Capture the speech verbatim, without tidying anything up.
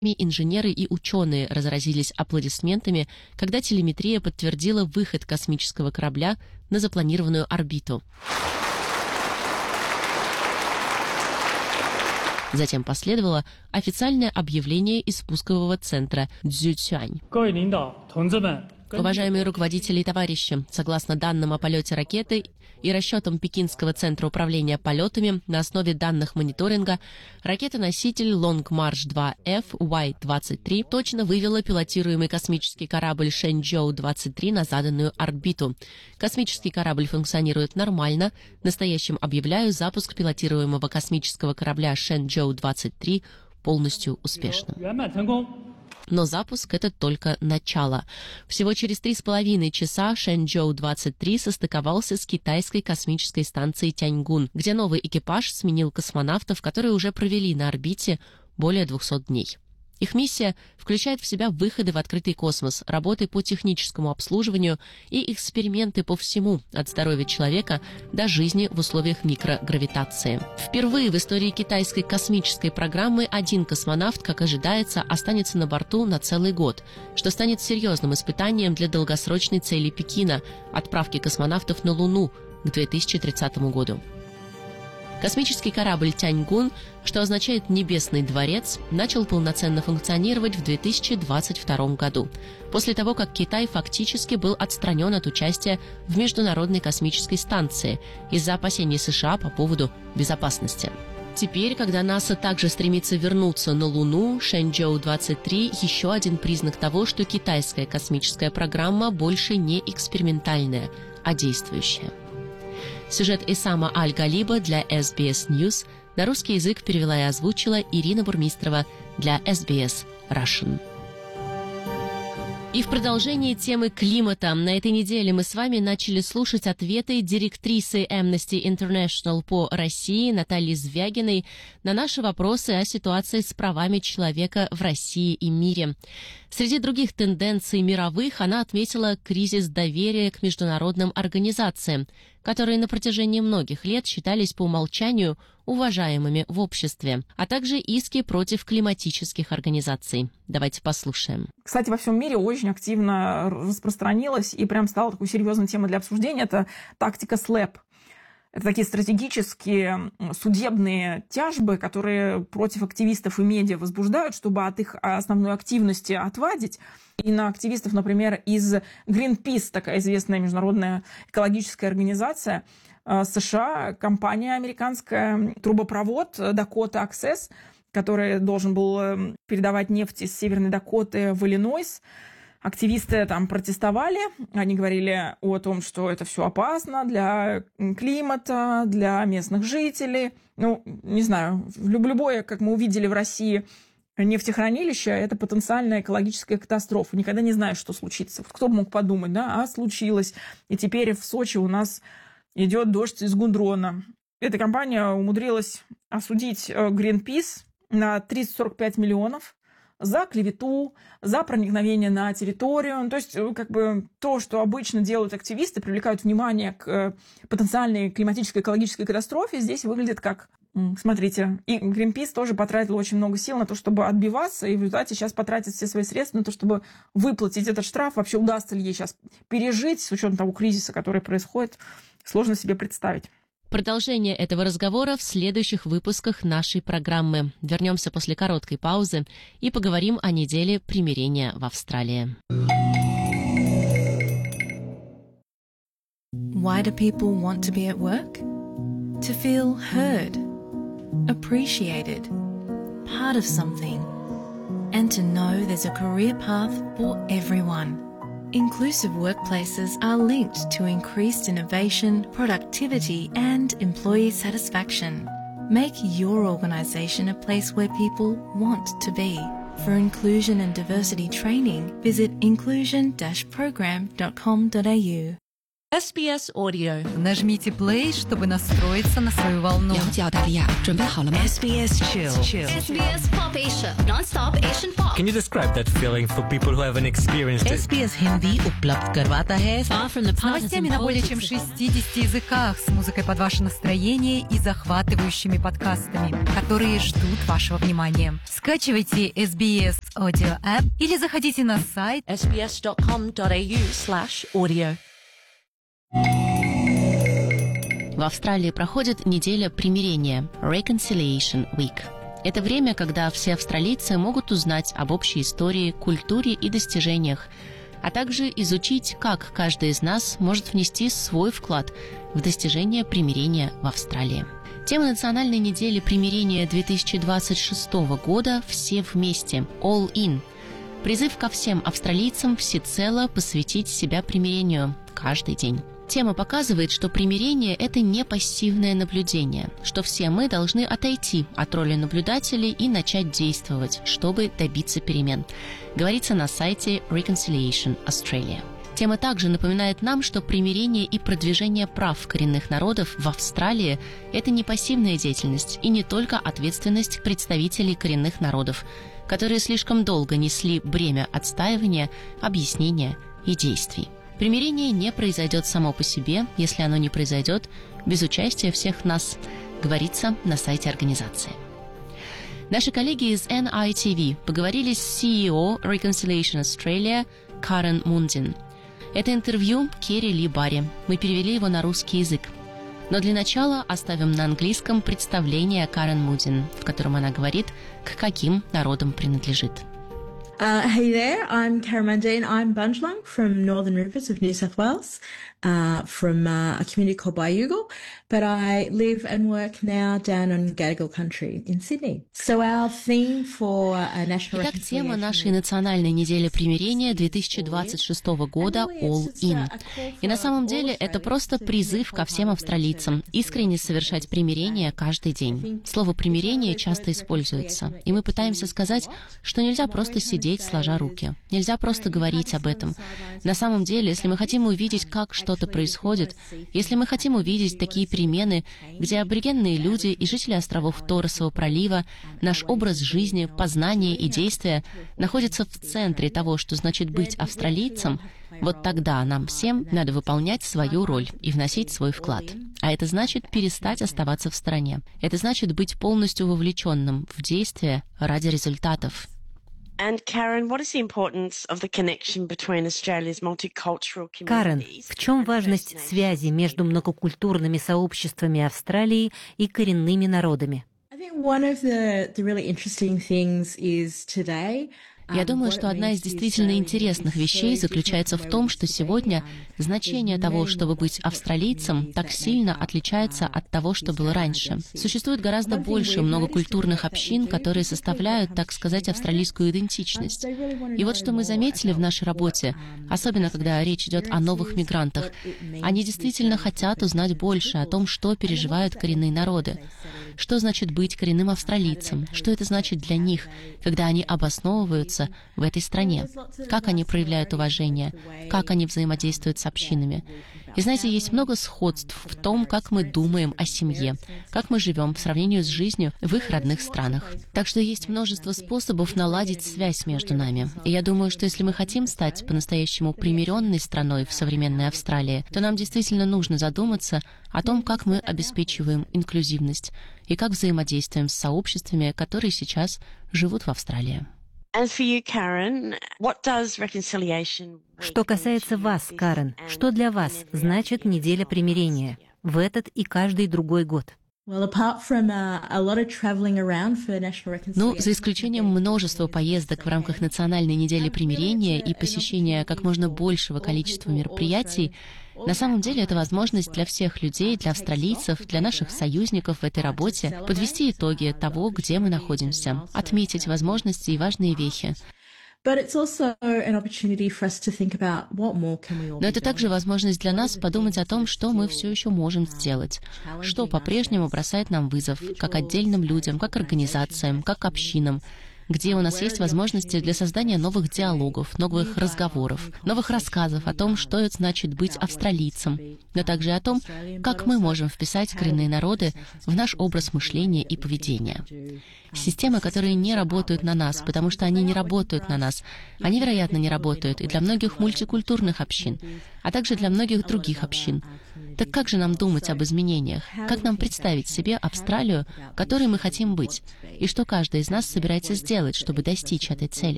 Инженеры и ученые разразились аплодисментами, когда телеметрия подтвердила выход космического корабля на запланированную орбиту. Затем последовало официальное объявление из спускового центра Цзюцюань. Уважаемые руководители и товарищи, согласно данным о полете ракеты и расчетам Пекинского центра управления полетами на основе данных мониторинга, ракета-носитель Long March два эф уай двадцать три точно вывела пилотируемый космический корабль Шэньчжоу двадцать три на заданную орбиту. Космический корабль функционирует нормально. Настоящим объявляю запуск пилотируемого космического корабля Шэньчжоу двадцать три полностью успешным. Но запуск — это только начало. Всего через три с половиной часа Шэньчжоу двадцать три состыковался с китайской космической станцией Тяньгун, где новый экипаж сменил космонавтов, которые уже провели на орбите более двухсот дней. Их миссия включает в себя выходы в открытый космос, работы по техническому обслуживанию и эксперименты по всему, от здоровья человека до жизни в условиях микрогравитации. Впервые в истории китайской космической программы один космонавт, как ожидается, останется на борту на целый год, что станет серьезным испытанием для долгосрочной цели Пекина – отправки космонавтов на Луну к две тысячи тридцатому году. Космический корабль Тяньгун, что означает «небесный дворец», начал полноценно функционировать в две тысячи двадцать втором году, после того, как Китай фактически был отстранен от участия в Международной космической станции из-за опасений США по поводу безопасности. Теперь, когда НАСА также стремится вернуться на Луну, Шэньчжоу двадцать три – еще один признак того, что китайская космическая программа больше не экспериментальная, а действующая. Сюжет Исама Аль-Галиба для эс би эс News на русский язык перевела и озвучила Ирина Бурмистрова для эс би эс Russian. И в продолжении темы климата на этой неделе мы с вами начали слушать ответы директрисы Amnesty International по России Натальи Звягиной на наши вопросы о ситуации с правами человека в России и мире. Среди других тенденций мировых она отметила кризис доверия к международным организациям, которые на протяжении многих лет считались по умолчанию уважаемыми в обществе, а также иски против климатических организаций. Давайте послушаем. Кстати, во всем мире очень активно распространилась и прям стала такой серьезной темой для обсуждения. Это тактика слэп. Это такие стратегические судебные тяжбы, которые против активистов и медиа возбуждают, чтобы от их основной активности отвадить. И на активистов, например, из Greenpeace, такая известная международная экологическая организация США, компания американская, трубопровод Dakota Access, который должен был передавать нефть из Северной Дакоты в Иллинойс. Активисты там протестовали, они говорили о том, что это все опасно для климата, для местных жителей. Ну, не знаю, любое, как мы увидели в России, нефтехранилище – это потенциальная экологическая катастрофа. Никогда не знаешь, что случится. Кто бы мог подумать, да, а случилось. И теперь в Сочи у нас идет дождь из гудрона. Эта компания умудрилась осудить Greenpeace на триста сорок пять миллионов за клевету, за проникновение на территорию. То есть, как бы, то, что обычно делают активисты, привлекают внимание к потенциальной климатической экологической катастрофе, здесь выглядит как, смотрите, и Greenpeace тоже потратил очень много сил на то, чтобы отбиваться, и в результате сейчас потратит все свои средства на то, чтобы выплатить этот штраф. Вообще удастся ли ей сейчас пережить, с учетом того кризиса, который происходит, сложно себе представить. Продолжение этого разговора в следующих выпусках нашей программы. Вернемся после короткой паузы и поговорим о неделе примирения в Австралии. Why do people want to be at work? To feel heard, appreciated, part of something, and to know there's a career path for everyone. Inclusive workplaces are linked to increased innovation, productivity, and employee satisfaction. Make your organisation a place where people want to be. For inclusion and diversity training, visit inclusion dash program dot com dot a u. эс би эс Audio. Нажмите play, чтобы настроиться на свою волну. 了解澳大利亚，准备好了吗 эс би эс Chill. ？эс би эс Pop Asia, non-stop Asian pop. Can you describe that feeling for people who haven't experienced it? S B S Hindi उपलब्ध करवाता है Far from the С новостями на более чем шестидесяти языках, с музыкой под ваше настроение и захватывающими подкастами, которые ждут вашего внимания. Скачивайте эс би эс Audio App или заходите на сайт эс би эс точка ком точка эй ю слэш audio. В Австралии проходит неделя примирения Reconciliation Week. Это время, когда все австралийцы могут узнать об общей истории, культуре и достижениях, а также изучить, как каждый из нас может внести свой вклад в достижение примирения в Австралии. Тема национальной недели примирения две тысячи двадцать шестого года «Все вместе» – All In. Призыв ко всем австралийцам всецело посвятить себя примирению каждый день. Тема показывает, что примирение – это не пассивное наблюдение, что все мы должны отойти от роли наблюдателей и начать действовать, чтобы добиться перемен. Говорится на сайте Reconciliation Australia. Тема также напоминает нам, что примирение и продвижение прав коренных народов в Австралии – это не пассивная деятельность и не только ответственность представителей коренных народов, которые слишком долго несли бремя отстаивания, объяснения и действий. Примирение не произойдет само по себе, если оно не произойдет без участия всех нас, говорится на сайте организации. Наши коллеги из эн ай ти ви поговорили с си и о Reconciliation Australia Карен Мундин. Это интервью Керри Ли Барри. Мы перевели его на русский язык. Но для начала оставим на английском представление Карен Мундин, в котором она говорит, к каким народам принадлежит. Uh, hey there, I'm Karen Mundine. I'm Bundjalung from Northern Rivers of New South Wales, uh, from uh, a community called Bayugal, but I live and work now down on Gadigal country in Sydney. So our theme for a national Итак, тема нашей национальной недели примирения две тысячи двадцать шестого года All In. И на самом деле это просто призыв ко всем австралийцам искренне совершать примирение каждый день. Слово «примирение» часто используется, и мы пытаемся сказать, что нельзя просто сидеть сложа руки. Нельзя просто говорить об этом. На самом деле, если мы хотим увидеть, как что-то происходит, если мы хотим увидеть такие перемены, где аборигенные люди и жители островов Торресового пролива, наш образ жизни, познание и действия находятся в центре того, что значит быть австралийцем, вот тогда нам всем надо выполнять свою роль и вносить свой вклад. А это значит перестать оставаться в стороне. Это значит быть полностью вовлеченным в действие ради результатов. Карен, в чем важность связи между многокультурными сообществами Австралии и коренными народами? Я думаю, что одна из действительно интересных вещей заключается в том, что сегодня значение того, чтобы быть австралийцем, так сильно отличается от того, что было раньше. Существует гораздо больше многокультурных общин, которые составляют, так сказать, австралийскую идентичность. И вот что мы заметили в нашей работе, особенно когда речь идет о новых мигрантах, они действительно хотят узнать больше о том, что переживают коренные народы. Что значит быть коренным австралийцем? Что это значит для них, когда они обосновываются в этой стране? Как они проявляют уважение? Как они взаимодействуют с общинами? И знаете, есть много сходств в том, как мы думаем о семье, как мы живем в сравнении с жизнью в их родных странах. Так что есть множество способов наладить связь между нами. И я думаю, что если мы хотим стать по-настоящему примиренной страной в современной Австралии, то нам действительно нужно задуматься о том, как мы обеспечиваем инклюзивность и как взаимодействуем с сообществами, которые сейчас живут в Австралии. Что касается вас, Карен, что для вас значит неделя примирения в этот и каждый другой год? Ну, за исключением множества поездок в рамках Национальной недели примирения и посещения как можно большего количества мероприятий, на самом деле это возможность для всех людей, для австралийцев, для наших союзников в этой работе подвести итоги того, где мы находимся, отметить возможности и важные вехи. Но это также возможность для нас подумать о том, что мы все еще можем сделать, что по-прежнему бросает нам вызов, как отдельным людям, как организациям, как общинам, где у нас есть возможности для создания новых диалогов, новых разговоров, новых рассказов о том, что это значит быть австралийцем, но также о том, как мы можем вписать коренные народы в наш образ мышления и поведения. Системы, которые не работают на нас, потому что они не работают на нас, они, вероятно, не работают и для многих мультикультурных общин, а также для многих других общин. Так как же нам думать об изменениях? Как нам представить себе Австралию, которой мы хотим быть? И что каждый из нас собирается сделать, чтобы достичь этой цели?